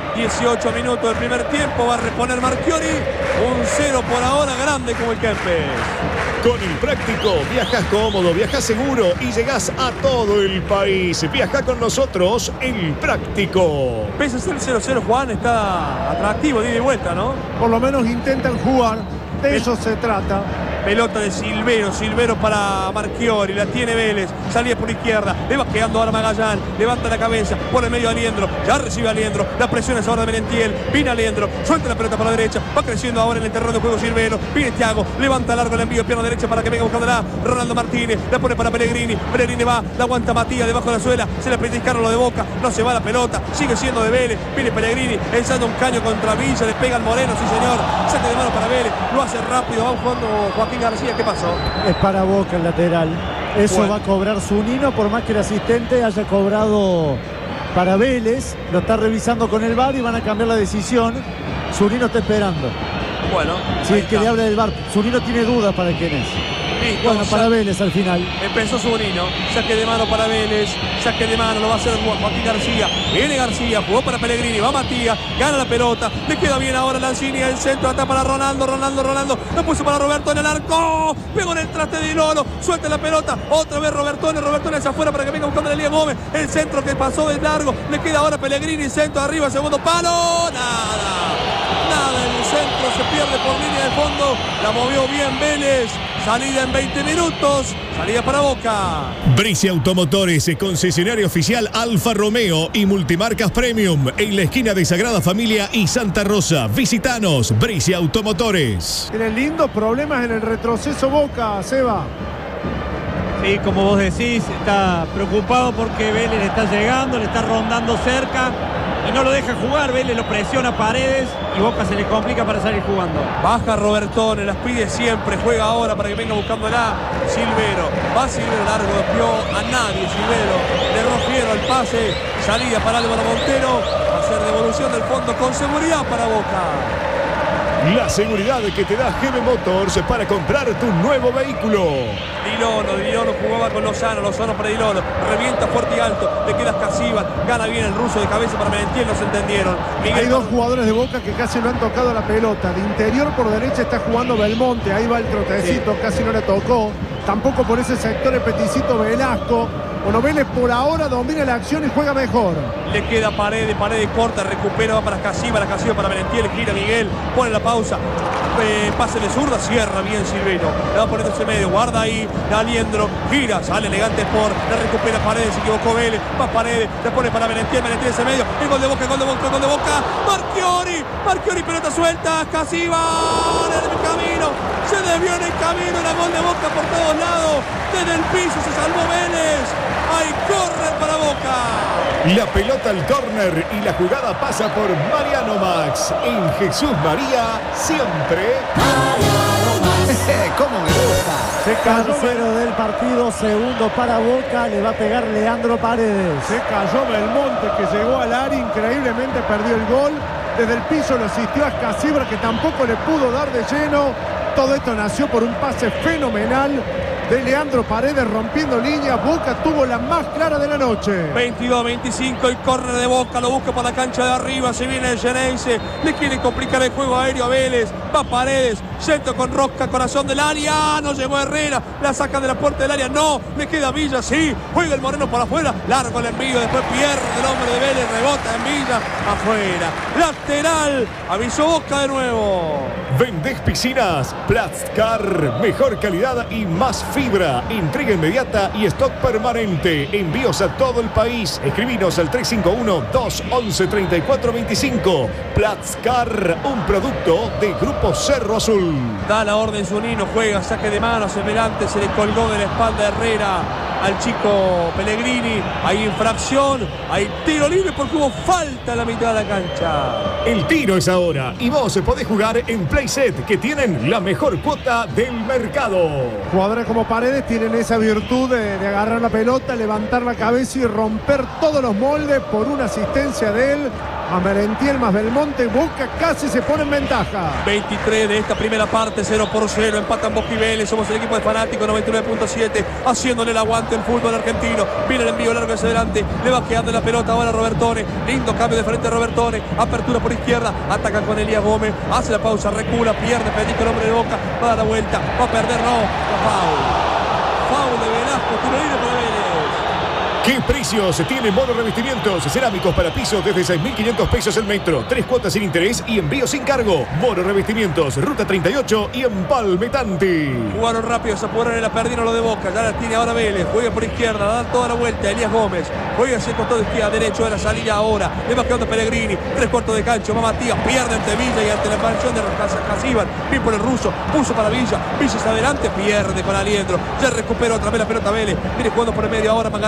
[SPEAKER 1] 18 minutos del primer tiempo, va a reponer Marchiori, un 0 por ahora grande como el Kempes.
[SPEAKER 2] Con el Práctico, viajas cómodo, viajas seguro y llegás a todo el país. Viaja con nosotros, el Práctico.
[SPEAKER 1] Pese a ser 0-0, Juan, está atractivo, de ida y vuelta, ¿no?
[SPEAKER 3] Por lo menos intentan jugar, de eso se trata.
[SPEAKER 1] Pelota de Silvero para Marchiori, la tiene Vélez, salida por izquierda, le va quedando ahora Magallán, levanta la cabeza, por el medio Aliendro, ya recibe Aliendro, la presión es ahora de Merentiel, viene Aliendro, suelta la pelota para la derecha, va creciendo ahora en el terreno de juego Silvero, viene Thiago, levanta largo el envío, pierna derecha para que venga buscándola, Ronaldo Martínez, la pone para Pellegrini va, la aguanta Matías debajo de la suela, se le pellizcaron lo de Boca, no se va la pelota, sigue siendo de Vélez, viene Pellegrini, ensayando un caño contra Villa, le pega al Moreno, sí señor, saque de mano para Vélez, lo hace rápido, va jugando Joaquín García, ¿qué pasó?
[SPEAKER 7] Es para Boca el lateral. Eso
[SPEAKER 1] Bueno.
[SPEAKER 7] va a cobrar Zunino, por más que el asistente haya cobrado para Vélez. Lo está revisando con el VAR y van a cambiar la decisión. Zunino está esperando.
[SPEAKER 1] Bueno,
[SPEAKER 7] Si
[SPEAKER 1] ahí
[SPEAKER 7] el que
[SPEAKER 1] está.
[SPEAKER 7] le habla del VAR, Zunino tiene dudas para quién es.
[SPEAKER 1] Listo,
[SPEAKER 7] Bueno, para Vélez al final.
[SPEAKER 1] Empezó Zunino, saque de mano para Vélez, saque de mano, lo va a hacer Joaquín García. Viene García, jugó para Pellegrini, va Matías, gana la pelota, le queda bien ahora Lanzini, el centro, atrás para Ronaldo, lo puso para Roberto en el arco, pegó en el traste de Lolo, suelta la pelota, otra vez Robertone hacia afuera para que venga buscando a Elías Gómez, el centro que pasó de largo, le queda ahora Pellegrini, centro arriba, segundo palo, nada en el centro, se pierde por línea de fondo, la movió bien Vélez. Salida en 20 minutos, salida para Boca.
[SPEAKER 2] Bricia Automotores, concesionario oficial Alfa Romeo y Multimarcas Premium en la esquina de Sagrada Familia y Santa Rosa. Visitanos, Bricia Automotores.
[SPEAKER 3] Tiene lindos problemas en el retroceso Boca, Seba.
[SPEAKER 5] Sí, como vos decís, está preocupado porque Vélez le está llegando, le está rondando cerca y no lo deja jugar. Vélez lo presiona a Paredes y Boca se le complica para salir jugando.
[SPEAKER 1] Baja Robertone, las pide siempre, juega ahora para que venga buscándola Silvero. Va Silvero largo, vio a nadie Silvero. Le rompieron el pase, salida para Álvaro Montero. Va a hacer devolución del fondo con seguridad para Boca.
[SPEAKER 2] La seguridad que te da GB Motors para comprar tu nuevo vehículo.
[SPEAKER 1] Dilono jugaba con Lozano para Dilono, revienta fuerte y alto, le queda Escasíbar, gana bien el ruso de cabeza para Merentiel, no se entendieron.
[SPEAKER 3] Hay dos jugadores de Boca que casi no han tocado la pelota. De interior por derecha está jugando Belmonte, ahí va el trotecito, casi no le tocó. Tampoco por ese sector el peticito Velasco. Bueno, Vélez por ahora domina la acción y juega mejor.
[SPEAKER 1] Le queda Paredes corta, recupera, va para Escasíbar para Merentiel, gira Miguel, pone la pausa. Pase de zurda, cierra bien Silvero, le va poniendo ese medio, guarda ahí, Aliendro, gira, sale elegante Sport, le recupera Paredes, se equivocó Vélez, va Paredes, le pone para Merentiel ese medio, el gol de Boca, Marchiori, pelota suelta, Escasíbar en el camino, se desvió en el camino, era gol de Boca por todos lados, desde el piso se salvó Vélez, hay córner para Boca.
[SPEAKER 2] La pelota al córner y la jugada pasa por Mariano Max. En Jesús María, siempre.
[SPEAKER 4] ¿Cómo me gusta?
[SPEAKER 3] Se cayó,
[SPEAKER 7] Tercero del partido, segundo para Boca, le va a pegar Leandro Paredes.
[SPEAKER 3] se cayó Belmonte, que llegó al área, increíblemente perdió el gol. Desde el piso lo asistió a Escasíbar, que tampoco le pudo dar de lleno. Todo esto nació por un pase fenomenal de Leandro Paredes rompiendo línea. Boca tuvo la más clara de la noche.
[SPEAKER 1] 22-25, el córner de Boca, lo busca por la cancha de arriba, se viene el Geneise, le quiere complicar el juego aéreo a Vélez, va Paredes, centro con Rosca, corazón del área, no llegó Herrera, la saca de la puerta del área, no, le queda Villa, sí, juega el Moreno para afuera, largo el envío, después pierde el hombre de Vélez, rebota en Villa, afuera, lateral, avisó Boca de nuevo.
[SPEAKER 2] Vendés piscinas, Plastcar, mejor calidad y más fibra, entrega inmediata y stock permanente, envíos a todo el país. Escribinos al 351-211-3425. Plastcar, un producto de Grupo Cerro Azul.
[SPEAKER 1] Da la orden Zunino, juega, saque de mano hacia adelante, se le colgó de la espalda de Herrera al chico Pellegrini, hay infracción, hay tiro libre porque hubo falta en la mitad de la cancha.
[SPEAKER 2] El tiro es ahora y vos podés jugar en Playset, que tienen la mejor cuota del mercado.
[SPEAKER 3] Jugadores como Paredes tienen esa virtud de agarrar la pelota, levantar la cabeza y romper todos los moldes por una asistencia de él. A Merentiel más Belmonte, Boca casi se pone en ventaja.
[SPEAKER 1] 23 de esta primera parte, 0-0, empatan Boca y Vélez, somos el equipo de Fanático, 99.7, haciéndole el aguante el fútbol argentino, viene el envío largo hacia adelante, le va quedando la pelota ahora a Robertone, lindo cambio de frente a Robertone, apertura por izquierda, ataca con Elías Gómez, hace la pausa, recula, pierde, Petito el hombre de Boca, va a dar la vuelta, va a perder, no, foul de Velasco, tiro libre para Vélez.
[SPEAKER 2] ¿Qué precios tiene Mono Revestimientos? Cerámicos para piso desde 6.500 pesos el metro. 3 cuotas sin interés y envío sin cargo. Mono Revestimientos, Ruta 38 y Empalme Tanti.
[SPEAKER 1] Jugaron rápido, se apuraron y la perdieron lo de Boca. Ya la tiene ahora Vélez. Juega por izquierda, da toda la vuelta. Elías Gómez. Juega hacia el costado izquierda, derecho de la salida ahora. Le va quedando Pellegrini. 3/4 de cancha. Va Matías. Pierde ante Villa y ante la aparición de Escasíbar. Bien por el ruso. Puso para Villa. Villa está adelante. Pierde con Aliendro. Ya recupera otra vez la pelota Vélez. Viene jugando por el medio ahora Magallán.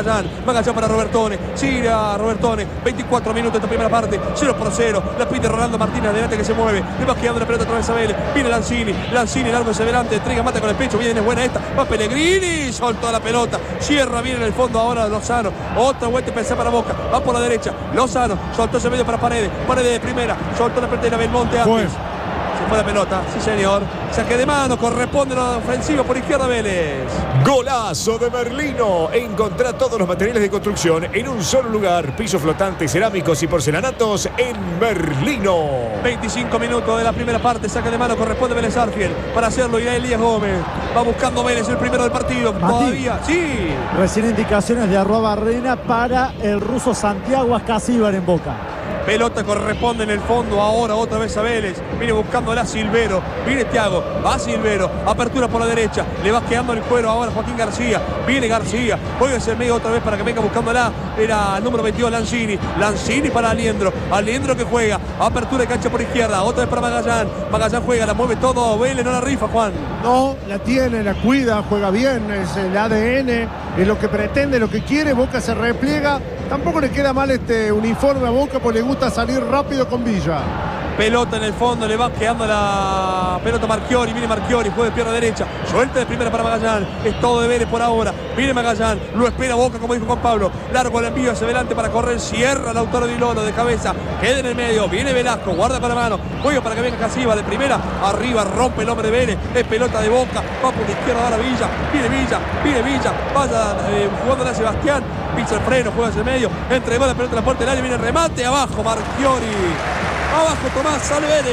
[SPEAKER 1] Magallanes para Robertone. Sigue a Robertone. 24 minutos de esta primera parte. 0-0. La pide Rolando Martínez. Adelante que se mueve. Le va quedando la pelota otra vez a Vélez. Viene Lanzini. Lanzini largo hacia adelante. Entrega, mata con el pecho. Viene buena esta. Va Pellegrini. Soltó la pelota. Cierra bien en el fondo ahora Lozano. Otra vuelta pensar para Boca. Va por la derecha. Lozano. Soltó ese medio para Paredes. Paredes de primera. Soltó la pelota de Belmonte antes. Se fue la pelota, sí señor. Saque de mano, corresponde la ofensiva por izquierda Vélez.
[SPEAKER 2] Golazo de Merlino. Encontrá todos los materiales de construcción en un solo lugar. Pisos flotantes, cerámicos y porcelanatos en Merlino.
[SPEAKER 1] 25 minutos de la primera parte. Saque de mano, corresponde Vélez Arfield. Para hacerlo irá Elías Gómez. Va buscando Vélez el primero del partido.
[SPEAKER 7] Mati,
[SPEAKER 1] todavía, sí.
[SPEAKER 7] Recién indicaciones de @Barrena para el ruso Santiago Ascasíbar en Boca.
[SPEAKER 1] Pelota corresponde en el fondo ahora otra vez a Vélez. Viene buscándola Silvero. Viene Thiago. Va Silvero. Apertura por la derecha. Le va quedando el cuero ahora Joaquín García. Viene García. Juega ese medio otra vez para que venga buscándola. Era el número 22 Lanzini. Lanzini para Aliendro. Aliendro que juega. Apertura de cancha por izquierda. Otra vez para Magallanes. Magallanes juega. La mueve todo. Vélez no la rifa, Juan.
[SPEAKER 3] No, la tiene, la cuida, juega bien. Es el ADN. Es lo que pretende, lo que quiere. Boca se repliega. Tampoco le queda mal este uniforme a Boca porque le gusta salir rápido con Villa.
[SPEAKER 1] Pelota en el fondo, le va quedando la pelota Marchiori, viene Marchiori, juega de pierna derecha, suelta de primera para Magallanes, es todo de Vélez por ahora, viene Magallanes, lo espera Boca como dijo Juan Pablo, largo el envío hacia adelante para correr, cierra Lautaro Di Lolo de cabeza, queda en el medio, viene Velasco, guarda con la mano, juega para que venga Casiva de primera, arriba rompe el hombre de Vélez, es pelota de Boca, va por la izquierda ahora Villa, viene Villa, vaya jugando a Sebastián, pisa el freno, juega hacia el medio, entregó la pelota a la puerta del área, viene el remate, abajo Marchiori. Abajo Tomás, sale Vélez.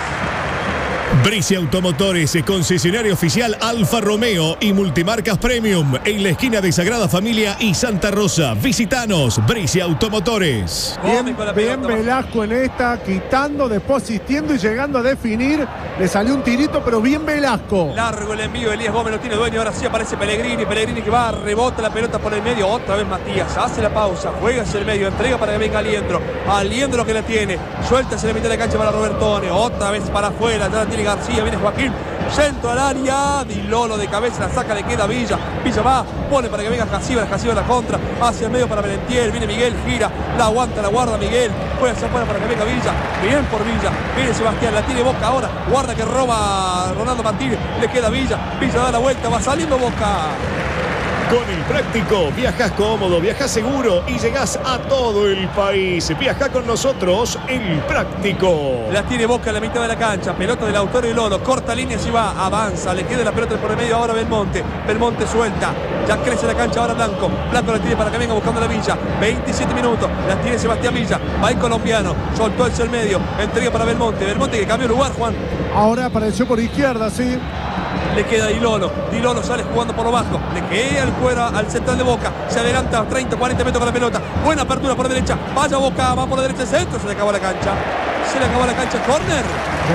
[SPEAKER 2] Brice Automotores, concesionario oficial Alfa Romeo y Multimarcas Premium en la esquina de Sagrada Familia y Santa Rosa. Visitanos, Brice Automotores.
[SPEAKER 3] Bien Velasco en esta, quitando, después asistiendo y llegando a definir. Le salió un tirito, pero bien Velasco.
[SPEAKER 1] Largo el envío, Elías Gómez lo tiene dueño. Ahora sí aparece Pellegrini. Pellegrini que va, rebota la pelota por el medio. Otra vez Matías, hace la pausa, juega hacia el medio, entrega para que venga Aliendro. Aliendro que la tiene, suelta hacia la mitad de la cancha para Robertone. Otra vez para afuera, ya la tiene García, viene Joaquín, centro al área, Di Lolo de cabeza, la saca, le queda Villa va, pone para que venga Casiva la contra, hacia el medio para Merentiel, viene Miguel, gira, la aguanta, la guarda Miguel, juega hacia afuera para que venga Villa, bien por Villa, viene Sebastián, la tiene Boca ahora, guarda que roba Ronaldo Martínez, le queda Villa da la vuelta, va saliendo Boca.
[SPEAKER 2] Con el Práctico, viajas cómodo, viajas seguro y llegás a todo el país. Viaja con nosotros, el Práctico.
[SPEAKER 1] La tiene Boca en la mitad de la cancha, pelota del Lautaro Di Lolo, corta línea y va, avanza, le queda la pelota por el medio ahora Belmonte suelta, ya crece la cancha ahora Blanco la tiene para que venga buscando la Villa, 27 minutos, la tiene Sebastián Villa, va el colombiano, soltó el medio, entrega para Belmonte que cambió el lugar, Juan.
[SPEAKER 3] Ahora apareció por izquierda, sí.
[SPEAKER 1] Le queda Di Lolo sale jugando por lo bajo, le queda el cuero al central de Boca, se adelanta 30, 40 metros con la pelota, buena apertura por la derecha, vaya Boca, va por la derecha el centro, se le acabó la cancha, córner.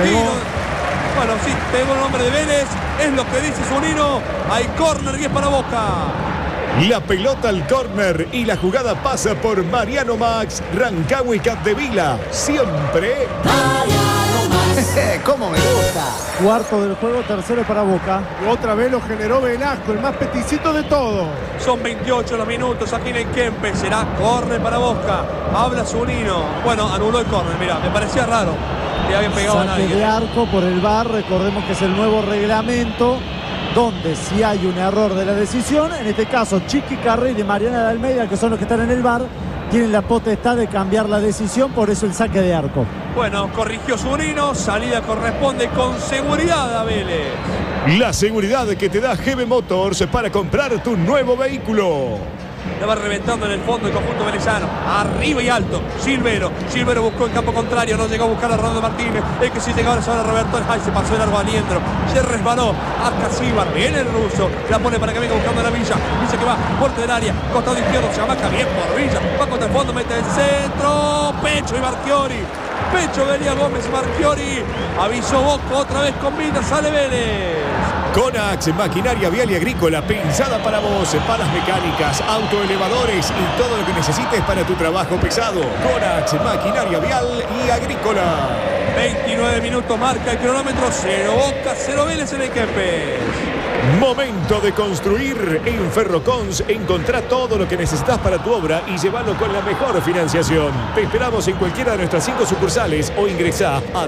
[SPEAKER 1] Bueno, sí, pegó el nombre de Vélez, es lo que dice Zunino, hay córner y es para Boca.
[SPEAKER 2] La pelota al córner y la jugada pasa por Mariano Max, Rancagua y Capdevila, siempre
[SPEAKER 4] Mariano Max.
[SPEAKER 8] ¿Cómo me gusta?
[SPEAKER 7] Cuarto del juego, tercero para Boca.
[SPEAKER 3] Y otra vez lo generó Velasco, el más peticito de todos.
[SPEAKER 1] Son 28 los minutos aquí en el Kempe, será córner para Boca, habla Zunino, bueno, anuló el córner, mira, me parecía raro que habían pegado a
[SPEAKER 7] Saque
[SPEAKER 1] nadie.
[SPEAKER 7] de arco por el VAR, recordemos que es el nuevo reglamento donde si hay un error de la decisión, en este caso Chiqui Carril y Mariana de Almeida, que son los que están en el VAR, tienen la potestad de cambiar la decisión, por eso el saque de arco.
[SPEAKER 1] Bueno, corrigió Zunino, salida corresponde con seguridad a Vélez.
[SPEAKER 2] la seguridad que te da GB Motors para comprar tu nuevo vehículo.
[SPEAKER 1] La va reventando en el fondo el conjunto velezano. Arriba y alto. Silvero buscó el campo contrario. No llegó a buscar a Ronaldo Martínez. El que sí llegó ahora es ahora Roberto. Ay, se pasó el largo Aliendro. Se resbaló. Hasta Casibar. Viene el ruso. La pone para que venga buscando a la Villa. Villa que va. Puerta del área. Costado izquierdo. Se amaca bien por Villa. Va contra el fondo. Mete el centro. Pecho y Marchiori. Pecho de Elías Gómez y Marchiori. Avisó Boca otra vez con Villa. Sale Vélez.
[SPEAKER 2] Conax, maquinaria vial y agrícola pensada para vos, palas mecánicas, autoelevadores y todo lo que necesites para tu trabajo pesado. Conax, maquinaria vial y agrícola.
[SPEAKER 1] 29 minutos marca el cronómetro, 0 Boca, 0 Vélez en el Kempes.
[SPEAKER 2] Momento de construir. En Ferrocons encontrá todo lo que necesitas para tu obra y llévalo con la mejor financiación. Te esperamos en cualquiera de nuestras 5 sucursales o ingresá a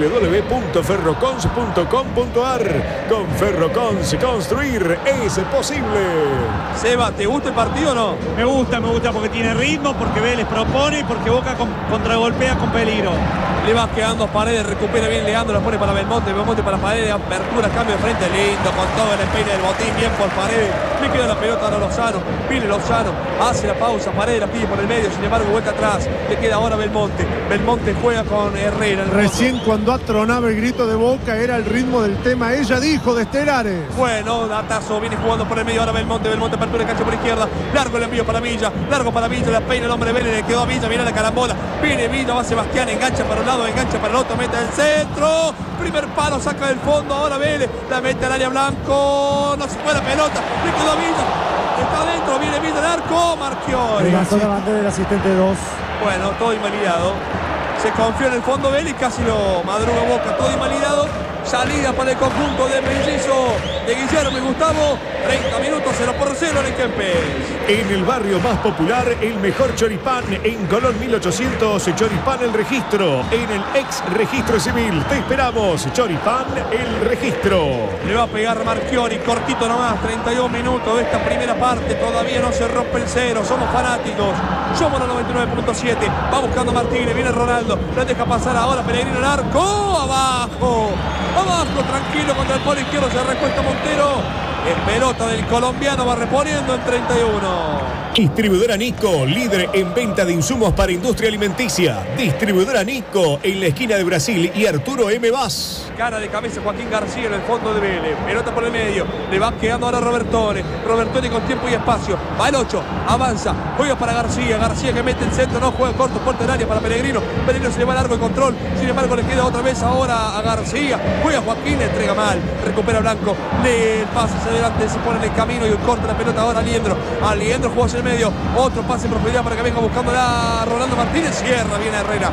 [SPEAKER 2] www.ferrocons.com.ar. Con Ferrocons, construir es posible.
[SPEAKER 1] Seba, ¿te gusta el partido o no?
[SPEAKER 5] Me gusta porque tiene ritmo, porque Vélez propone y porque Boca contragolpea con peligro.
[SPEAKER 1] Le va quedando Paredes, recupera bien Leandro, la pone para Belmonte para Paredes, apertura, cambio de frente, lindo, con todo el empeine del botín, bien por Paredes, le queda la pelota ahora Lozano, viene Lozano, hace la pausa, Paredes la pide por el medio, sin embargo vuelta atrás, le queda ahora Belmonte juega con Herrera.
[SPEAKER 3] Recién cuando atronaba el grito de Boca era el ritmo del tema, ella dijo de Estelares.
[SPEAKER 1] Bueno, datazo, viene jugando por el medio ahora Belmonte, apertura de cancha por izquierda, largo el envío para Villa, la peina el hombre Vélez, le quedó a Villa, viene la carambola, viene Villa, va Sebastián, engancha para un lado, engancha para el otro, mete el centro, primer palo, saca del fondo, ahora Vélez, la mete al área Blanco, no se fue la pelota, le quedó a Villa, está adentro, viene Villa al arco, Marchiori.
[SPEAKER 7] Levantó la bandera del asistente 2.
[SPEAKER 1] Bueno, todo invalidado, se confió en el fondo Vélez y casi lo madruga Boca, todo invalidado. Salida para el conjunto de Mellizo, de Guillermo y Gustavo. 30 minutos, 0-0 en el Kempes.
[SPEAKER 2] En el barrio más popular, el mejor choripán. En Colón 1800, Choripán El Registro. En el ex registro civil. Te esperamos, Choripán El Registro.
[SPEAKER 1] Le va a pegar Marchiori, cortito nomás. 31 minutos de esta primera parte. Todavía no se rompe el cero. Somos fanáticos. Somos los 99.7. Va buscando Martínez. Viene Ronaldo. La deja pasar ahora. Pellegrino al arco. Abajo. Abajo, tranquilo contra el polo izquierdo, se recuesta Montero. En pelota del colombiano, va reponiendo en 31.
[SPEAKER 2] Distribuidora Nico, líder en venta de insumos para industria alimenticia. Distribuidora Nico, en la esquina de Brasil y Arturo M. Vaz.
[SPEAKER 1] Cara de cabeza Joaquín García en el fondo de Vélez. Pelota por el medio, le va quedando ahora Robertone. Robertone con tiempo y espacio. Va el 8, avanza, juega para García. García que mete el centro, no juega corto, puerta del área para Pellegrino. Pellegrino se le va largo el control. Sin embargo, le queda otra vez ahora a García. Juega Joaquín, entrega mal. Recupera Blanco. Le pasa hacia adelante, se pone en el camino y corta la pelota ahora Aliendro. Aliendro juega hacia el medio. Otro pase en profundidad para que venga buscando a Rolando Martínez. Cierra bien Herrera.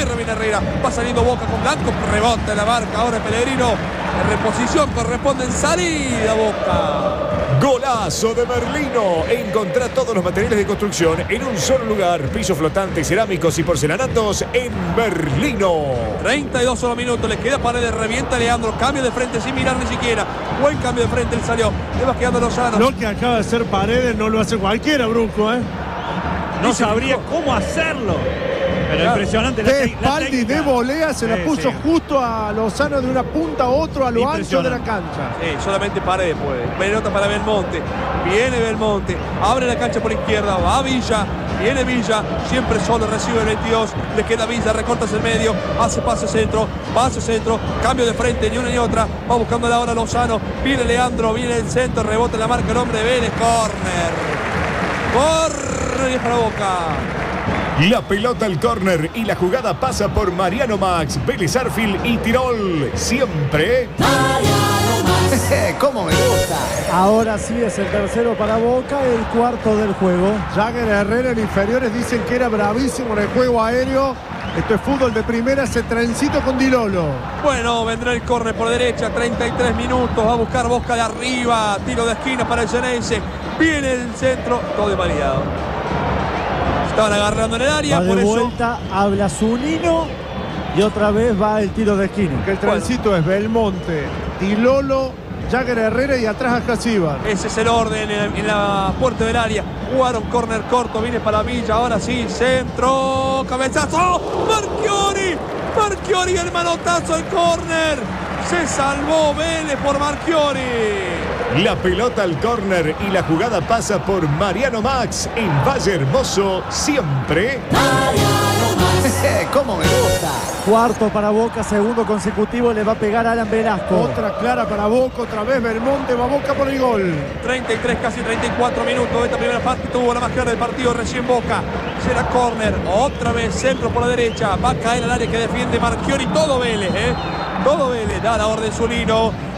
[SPEAKER 1] Va saliendo Boca con Blanco. Rebota en la marca ahora Pellegrino. En reposición corresponde en salida Boca.
[SPEAKER 2] Golazo de Merlino. Encontrá todos los materiales de construcción en un solo lugar. Pisos flotantes, cerámicos y porcelanatos en Merlino.
[SPEAKER 1] 32 solo minutos. Le queda Paredes. Revienta Leandro. Cambio de frente sin mirar ni siquiera. Buen cambio de frente. Él salió. Le va quedando Lozano.
[SPEAKER 3] Lo que acaba de hacer Paredes no lo hace cualquiera, Brusco, ¿eh?
[SPEAKER 5] No sabría cómo hacerlo. Pero claro, impresionante la
[SPEAKER 3] Spaldi de volea se la puso justo a Lozano de una punta a otro a lo ancho de la cancha.
[SPEAKER 1] Sí, solamente Paredes puede. Pelota para Belmonte. Viene Belmonte. Abre la cancha por izquierda. Va Villa. Viene Villa. Siempre solo recibe el 22. Le queda Villa. Recorta hacia el medio. Hace pase centro. Pase centro. Cambio de frente. Ni una ni otra. Va buscando la hora Lozano. Viene Leandro. Viene el centro. Rebota en la marca el hombre de Vélez. Córner. Córner y es para Boca.
[SPEAKER 2] La pelota al córner y la jugada pasa por Mariano Max, Vélez Arfield y Tirol. Siempre
[SPEAKER 4] Mariano Max.
[SPEAKER 8] ¿Cómo me gusta?
[SPEAKER 7] Ahora sí es el tercero para Boca, el cuarto del juego.
[SPEAKER 3] Jagger Herrera en inferiores dicen que era bravísimo en el juego aéreo. Esto es fútbol de primera, ese trencito con Dilolo.
[SPEAKER 1] Bueno, vendrá el córner por derecha, 33 minutos, va a buscar Boca de arriba, tiro de esquina para el Xeneize. Viene el centro, todo invalidado. Estaban agarrando en el área,
[SPEAKER 7] va de vuelta, habla Zunino y otra vez va el tiro de esquina.
[SPEAKER 3] Que el trencito es Belmonte, Dilolo, Jagger Herrera y atrás a Jasíbar.
[SPEAKER 1] Ese es el orden en la puerta del área. Jugaron córner corto, viene para Villa, ahora sí, centro, cabezazo, Marchiori, Marchiori el manotazo al córner. Se salvó Vélez por Marchiori.
[SPEAKER 2] La pelota al córner y la jugada pasa por Mariano Max en Valle Hermoso, siempre
[SPEAKER 4] Mariano Max.
[SPEAKER 8] ¿Cómo me gusta?
[SPEAKER 7] Cuarto para Boca, segundo consecutivo, le va a pegar Alan Velasco.
[SPEAKER 3] Otra clara para Boca, otra vez Belmonte, va Boca por el gol.
[SPEAKER 1] 33, casi 34 minutos de esta primera parte, tuvo la más clara del partido recién Boca. Será córner, otra vez centro por la derecha, va a caer al área que defiende Marchiori, todo Vélez, todo Vélez, da la orden Zunino.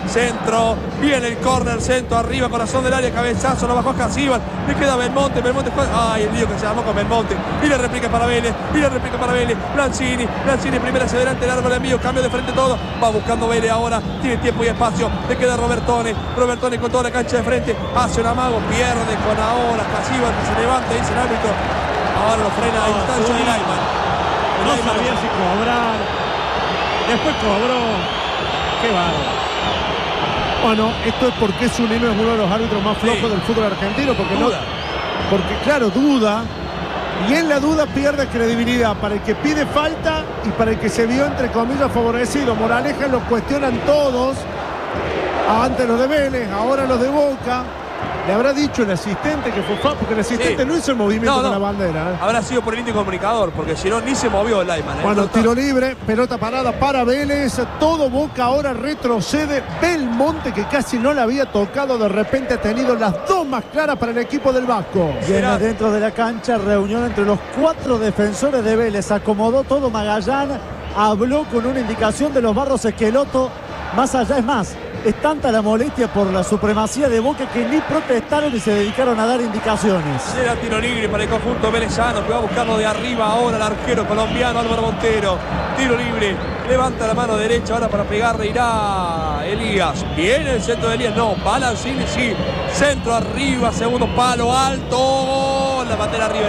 [SPEAKER 1] centro, viene el córner, centro, arriba, corazón del área, cabezazo, lo bajó a Casíbar, le queda Belmonte, ay, el lío que se armó con Belmonte, y le replica para Vélez, Lanzini, primera hacia adelante, largo el envío, cambio de frente todo, va buscando Vélez ahora, tiene tiempo y espacio, le queda Robertone con toda la cancha de frente, hace un amago, pierde con ahora Casíbar, que se levanta, dice el árbitro, ahora lo frena a distancia de Laiman.
[SPEAKER 5] No sabía si cobrar, después cobró, qué bárbaro.
[SPEAKER 3] Bueno, esto es porque Zunino es uno de los árbitros más flojos del fútbol argentino, porque claro, duda, y en la duda pierde credibilidad para el que pide falta y para el que se vio entre comillas favorecido. Moraleja lo cuestionan todos, antes los de Vélez, ahora los de Boca. Le habrá dicho el asistente que fue porque el asistente no hizo el movimiento con la bandera.
[SPEAKER 1] Habrá sido por el índice comunicador, porque si no, ni se movió el Laiman.
[SPEAKER 3] Bueno, tiro libre, pelota parada para Vélez. Todo Boca ahora retrocede. Belmonte, que casi no la había tocado, de repente ha tenido las dos más claras para el equipo del Vasco.
[SPEAKER 7] Viene dentro de la cancha, reunión entre los 4 defensores de Vélez. Acomodó todo Magallán, habló con una indicación de los Barros Esqueloto. Más allá, es más, es tanta la molestia por la supremacía de Boca que ni protestaron y se dedicaron a dar indicaciones.
[SPEAKER 1] Será tiro libre para el conjunto velezano, que va a buscarlo de arriba ahora el arquero colombiano Álvaro Montero. Tiro libre, levanta la mano derecha ahora para pegarle, irá Elías. Viene el centro de Elías, no, va Lanzini, sí. Centro arriba, segundo palo, alto. La bandera arriba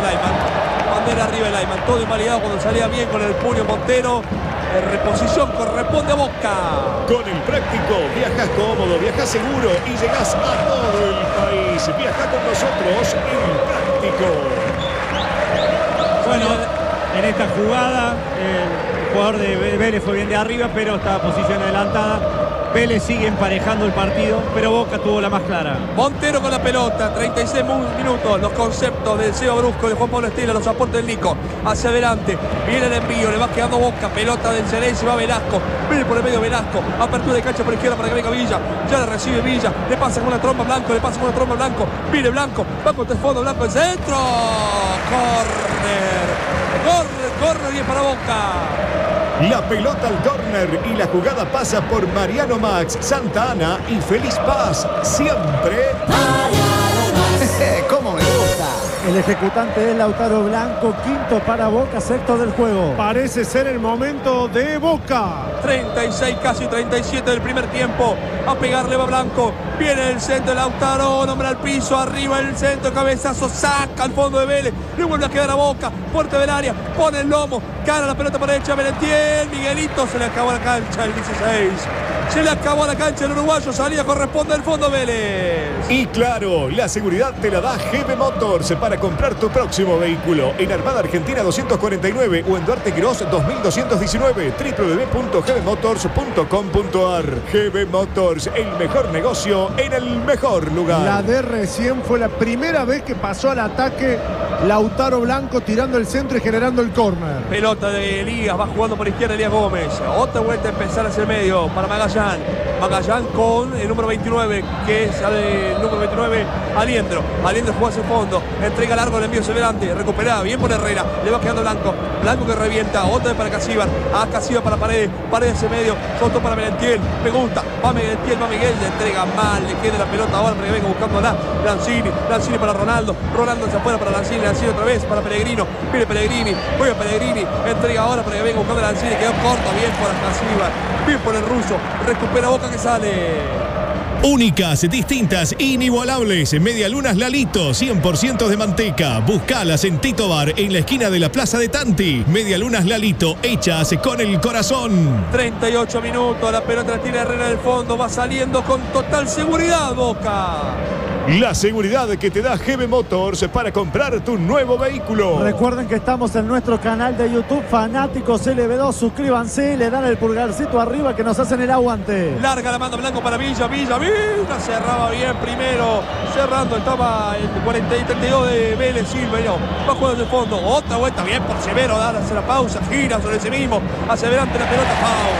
[SPEAKER 1] el Laiman. Todo invalidado cuando salía bien con el puño Montero. En reposición corresponde a Boca.
[SPEAKER 2] Con el práctico, viajas cómodo, viajas seguro y llegás a todo el país. Viaja con nosotros el práctico.
[SPEAKER 5] Bueno, en esta jugada el jugador de Vélez fue bien de arriba, pero estaba posición adelantada. Vélez sigue emparejando el partido, pero Boca tuvo la más clara.
[SPEAKER 1] Montero con la pelota, 36 minutos. Los conceptos del Seba Brusco, de Juan Pablo Estela, los aportes del Nico. Hacia adelante, viene el envío, le va quedando Boca. Pelota del Cerés, va Velasco. Viene por el medio Velasco. Apertura de cancha por izquierda para que venga Villa. Ya la recibe Villa. Le pasa con una tromba Blanco, Viene Blanco, va contra el fondo Blanco, el centro. Corner bien para Boca.
[SPEAKER 2] La pelota al córner y la jugada pasa por Mariano Max, Santa Ana y Feliz Paz. Siempre.
[SPEAKER 4] ¿Cómo me gusta?
[SPEAKER 7] El ejecutante es Lautaro Blanco, quinto para Boca, sexto del juego.
[SPEAKER 3] Parece ser el momento de Boca.
[SPEAKER 1] 36, casi 37 del primer tiempo. A pegarle va Blanco. Viene el centro de Lautaro, nombra al piso, arriba el centro, cabezazo, saca al fondo de Vélez. Le vuelve a quedar a Boca, puerta del área, pone el lomo, cara la pelota para derecha, Merentiel, Miguelito, se le acabó la cancha, el 16. Se le acabó la cancha el uruguayo, salida corresponde al fondo Vélez.
[SPEAKER 2] Y claro, la seguridad te la da GB Motors para comprar tu próximo vehículo en Armada Argentina 249 o en Duarte Quirós 2219, www.gbmotors.com.ar. GB Motors, el mejor negocio en el mejor lugar.
[SPEAKER 3] La de recién fue la primera vez que pasó al ataque Lautaro Blanco, tirando el centro y generando el córner.
[SPEAKER 1] Pelota de Elías, va jugando por izquierda Elías Gómez. Otra vuelta a empezar hacia el medio para Magallán. Con el número 29, que es el número 29, Aliendro. Aliendro juega hacia el fondo, entrega largo el envío hacia adelante, recupera bien por Herrera, le va quedando Blanco que revienta, otra vez para Casíbar, Casíbar para Paredes hacia medio, soltó para Merentiel, me gusta, va Miguel, le entrega mal, le queda la pelota ahora para que venga buscando a Lanzini para Ronaldo hacia afuera para Lanzini otra vez para Pellegrino, viene Pellegrini, juega Pellegrini, entrega ahora para que venga buscando a Lanzini, quedó corto, bien por Casíbar, bien por el ruso, recupera Boca que sale.
[SPEAKER 2] Únicas, distintas, inigualables. Medialunas Lalito, 100% de manteca. Búscalas en Tito Bar, en la esquina de la Plaza de Tanti. Medialunas Lalito, hechas con el corazón.
[SPEAKER 1] 38 minutos, la pelota la tira Herrera del fondo, va saliendo con total seguridad Boca.
[SPEAKER 2] La seguridad que te da GB Motors para comprar tu nuevo vehículo.
[SPEAKER 7] Recuerden que estamos en nuestro canal de YouTube, Fanáticos LB2. Suscríbanse, le dan el pulgarcito arriba que nos hacen el aguante.
[SPEAKER 1] Larga la manda Blanco para Villa, cerraba bien primero, cerrando, estaba el 40 y 32 de Vélez, Silva, va jugando de fondo, otra vuelta bien por Severo, hace la pausa, gira sobre sí mismo, hacia adelante la pelota,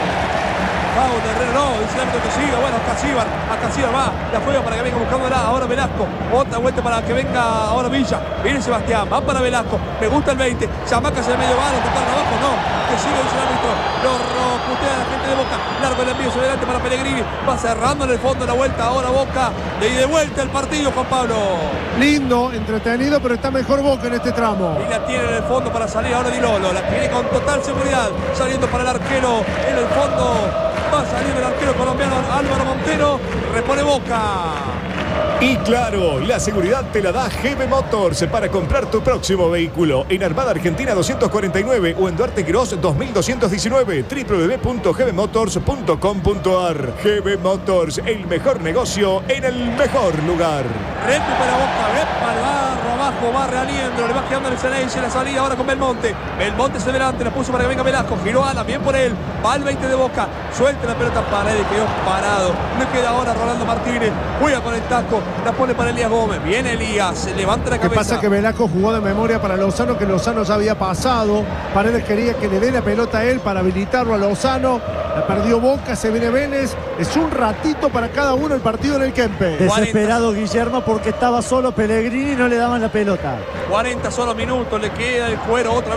[SPEAKER 1] Pau de Herrera, no, dice el árbitro que siga, bueno, a Casíbar va, la juega para que venga buscándola, ahora Velasco, otra vuelta para que venga ahora Villa, viene Sebastián, va para Velasco, me gusta el 20, Chamaca se medio va, lo tocaron abajo, no, que siga, dice el árbitro, lo putea a la gente de Boca. Largo el envío, se adelante para Pellegrini. Va cerrando en el fondo la vuelta. Ahora Boca. De vuelta el partido, Juan Pablo.
[SPEAKER 3] Lindo, entretenido, pero está mejor Boca en este tramo.
[SPEAKER 1] Y la tiene en el fondo para salir ahora Di Lolo. La tiene con total seguridad. Saliendo para el arquero en el fondo. Va a salir el arquero colombiano Álvaro Montero. Repone Boca.
[SPEAKER 2] Y claro, la seguridad te la da GB Motors para comprar tu próximo vehículo en Armada Argentina 249 o en Duarte Quirós 2219, www.gbmotors.com.ar. GB Motors, el mejor negocio en el mejor lugar.
[SPEAKER 1] Recupera Boca, Vepa, el barro abajo, barre a Liendro, le va quedando el Ceneice, la salida ahora con Belmonte. Belmonte se delante, la puso para que venga Velasco, giró Alan, bien por él, va al 20 de Boca, suelta la pelota, Paredes quedó parado. Le queda ahora Rolando Martínez, juega con el taco, la pone para Elías Gómez, viene Elías, se levanta la cabeza.
[SPEAKER 3] Lo que pasa es que Velasco jugó de memoria para Lozano, que Lozano ya había pasado. Paredes quería que le dé la pelota a él para habilitarlo a Lozano. La perdió Boca, se viene Vélez. Es un ratito para cada uno el partido en el Kempe.
[SPEAKER 7] Desesperado Guillermo porque estaba solo Pellegrini y no le daban la pelota.
[SPEAKER 1] 40 solo minutos, le queda el cuero otra vez.